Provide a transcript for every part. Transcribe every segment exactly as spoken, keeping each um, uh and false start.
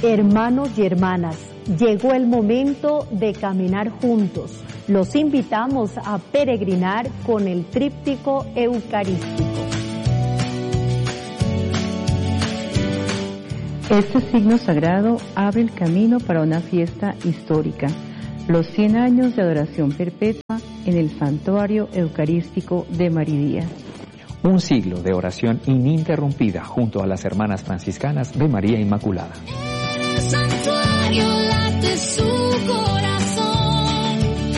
Hermanos y hermanas, llegó el momento de caminar juntos. Los invitamos a peregrinar con el tríptico eucarístico. Este signo sagrado abre el camino para una fiesta histórica, los cien años de adoración perpetua en el Santuario Eucarístico de Maridía. Un siglo de oración ininterrumpida junto a las hermanas franciscanas de María Inmaculada. En el santuario late su corazón,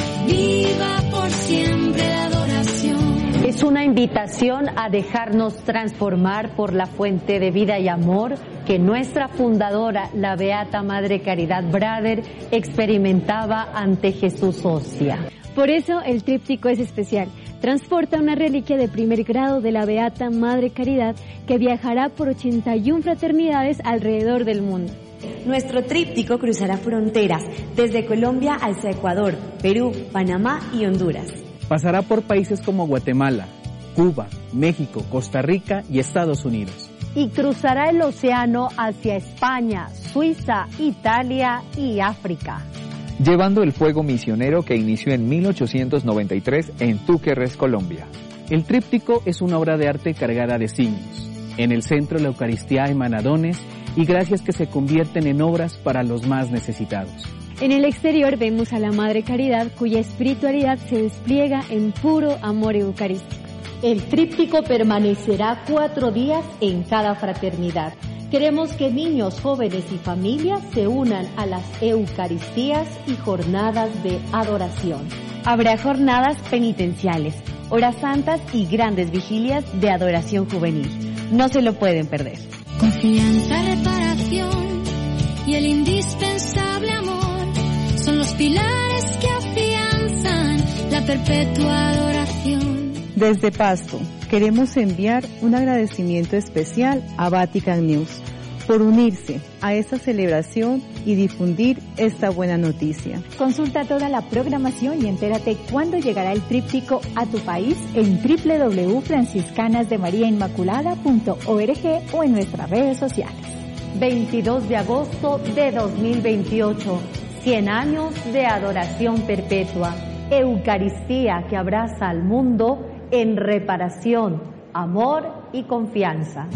viva por siempre la adoración. Es una invitación a dejarnos transformar por la fuente de vida y amor que nuestra fundadora, la Beata Madre Caridad Brader, experimentaba ante Jesús Hostia. Por eso el tríptico es especial. Transporta una reliquia de primer grado de la Beata Madre Caridad que viajará por ochenta y una fraternidades alrededor del mundo. Nuestro tríptico cruzará fronteras desde Colombia hasta Ecuador, Perú, Panamá y Honduras. Pasará por países como Guatemala, Cuba, México, Costa Rica y Estados Unidos. Y cruzará el océano hacia España, Suiza, Italia y África. Llevando el fuego misionero que inició en mil ochocientos noventa y tres en Túquerres, Colombia. El tríptico es una obra de arte cargada de signos. En el centro la Eucaristía emana dones y gracias que se convierten en obras para los más necesitados. En el exterior vemos a la Madre Caridad cuya espiritualidad se despliega en puro amor eucarístico. El tríptico permanecerá cuatro días en cada fraternidad. Queremos que niños, jóvenes y familias se unan a las Eucaristías y jornadas de adoración. Habrá jornadas penitenciales, horas santas y grandes vigilias de adoración juvenil. No se lo pueden perder. Confianza, reparación y el indispensable amor son los pilares que afianzan la perpetua adoración. Desde Pasto, queremos enviar un agradecimiento especial a Vatican News por unirse a esta celebración y difundir esta buena noticia. Consulta toda la programación y entérate cuándo llegará el tríptico a tu país en doble u doble u doble u punto franciscanas de maría inmaculada punto org o en nuestras redes sociales. veintidós de agosto de dos mil veintiocho, cien años de adoración perpetua, Eucaristía que abraza al mundo en reparación, amor y confianza.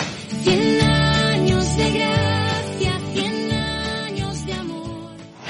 Cien años de gracia, cien años de amor.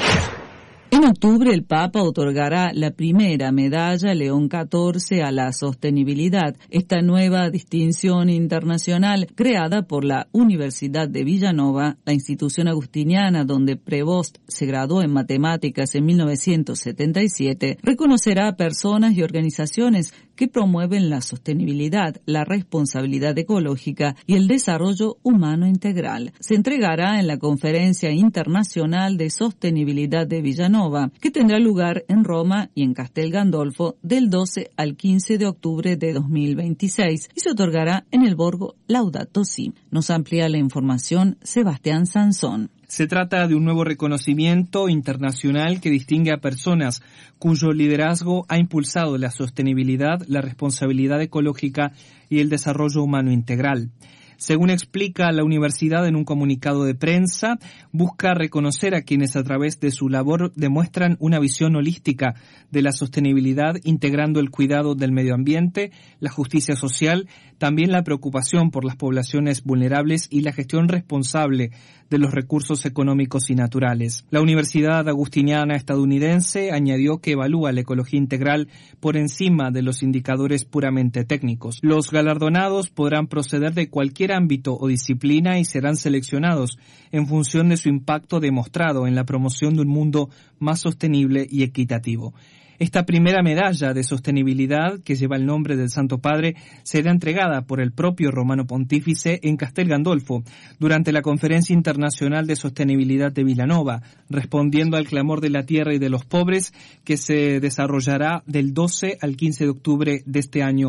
En octubre el Papa otorgará la primera medalla León catorce a la sostenibilidad, esta nueva distinción internacional creada por la Universidad de Villanova, la institución agustiniana donde Prevost se graduó en matemáticas en mil novecientos setenta y siete, reconocerá a personas y organizaciones que promueven la sostenibilidad, la responsabilidad ecológica y el desarrollo humano integral. Se entregará en la Conferencia Internacional de Sostenibilidad de Villanova, que tendrá lugar en Roma y en Castel Gandolfo del doce al quince de octubre de dos mil veintiséis y se otorgará en el Borgo Laudato Si. Nos amplía la información Sebastián Sansón. Se trata de un nuevo reconocimiento internacional que distingue a personas cuyo liderazgo ha impulsado la sostenibilidad, la responsabilidad ecológica y el desarrollo humano integral. Según explica la universidad en un comunicado de prensa, busca reconocer a quienes a través de su labor demuestran una visión holística de la sostenibilidad, integrando el cuidado del medio ambiente, la justicia social, también la preocupación por las poblaciones vulnerables y la gestión responsable de los recursos económicos y naturales. La Universidad Agustiniana estadounidense añadió que evalúa la ecología integral por encima de los indicadores puramente técnicos. Los galardonados podrán proceder de cualquier ámbito o disciplina y serán seleccionados en función de su impacto demostrado en la promoción de un mundo más sostenible y equitativo. Esta primera medalla de sostenibilidad, que lleva el nombre del Santo Padre, será entregada por el propio Romano Pontífice en Castel Gandolfo durante la Conferencia Internacional de Sostenibilidad de Villanova, respondiendo al clamor de la tierra y de los pobres, que se desarrollará del doce al quince de octubre de este año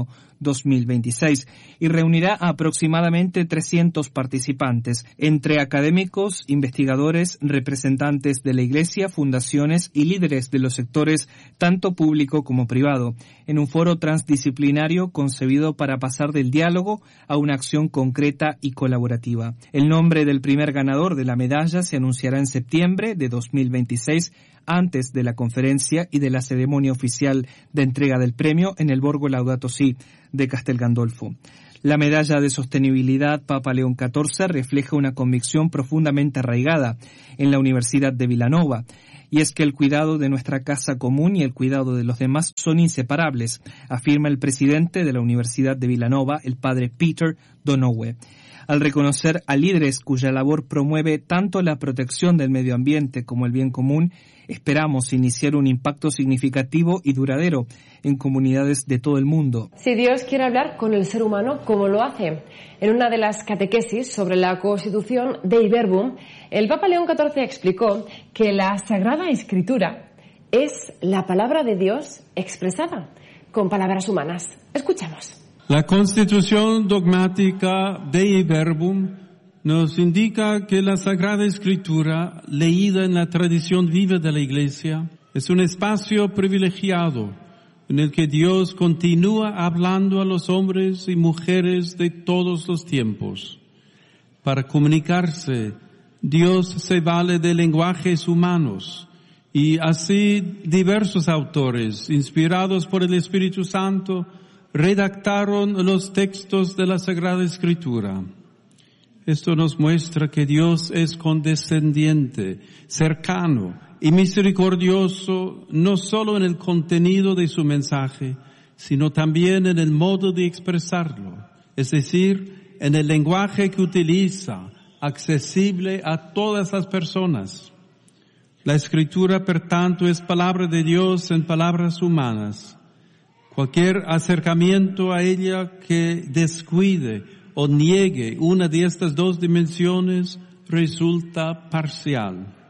dos mil veintiséis y reunirá a aproximadamente trescientos participantes, entre académicos, investigadores, representantes de la Iglesia, fundaciones y líderes de los sectores tanto público como privado, en un foro transdisciplinario concebido para pasar del diálogo a una acción concreta y colaborativa. El nombre del primer ganador de la medalla se anunciará en septiembre de dos mil veintiséis, antes de la conferencia y de la ceremonia oficial de entrega del premio en el Borgo Laudato Si de Castel Gandolfo. La medalla de sostenibilidad Papa León catorce refleja una convicción profundamente arraigada en la Universidad de Vilanova, y es que el cuidado de nuestra casa común y el cuidado de los demás son inseparables, afirma el presidente de la Universidad de Vilanova, el padre Peter Donoghue. Al reconocer a líderes cuya labor promueve tanto la protección del medio ambiente como el bien común, esperamos iniciar un impacto significativo y duradero en comunidades de todo el mundo. Si Dios quiere hablar con el ser humano, ¿cómo lo hace? En una de las catequesis sobre la Constitución Dei Verbum, el Papa León catorce explicó que la Sagrada Escritura es la palabra de Dios expresada con palabras humanas. Escuchemos. La Constitución dogmática Dei Verbum nos indica que la Sagrada Escritura, leída en la tradición viva de la Iglesia, es un espacio privilegiado en el que Dios continúa hablando a los hombres y mujeres de todos los tiempos. Para comunicarse, Dios se vale de lenguajes humanos, y así diversos autores, inspirados por el Espíritu Santo, redactaron los textos de la Sagrada Escritura. Esto nos muestra que Dios es condescendiente, cercano y misericordioso, no solo en el contenido de su mensaje, sino también en el modo de expresarlo, es decir, en el lenguaje que utiliza, accesible a todas las personas. La Escritura, por tanto, es palabra de Dios en palabras humanas. Cualquier acercamiento a ella que descuide o niegue una de estas dos dimensiones resulta parcial.